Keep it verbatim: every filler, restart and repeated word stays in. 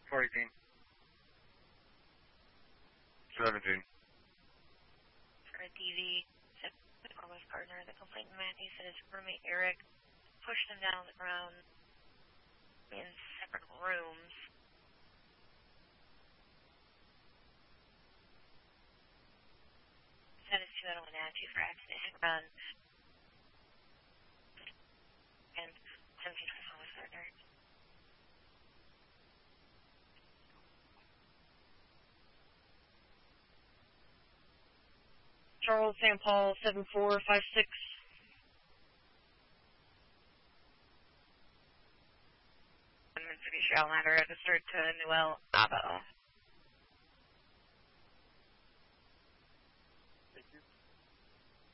four eighteen. seventeen. For a D V, the Corwest partner, the complainant Matthew said his roommate Eric pushed him down on the ground in separate rooms. Said his two oh one Matthew for accident had run. And seventeen for Corwest partner. Charles, Saint Paul, seven four five six. Mitsubishi Outlander registered to Noel Abo.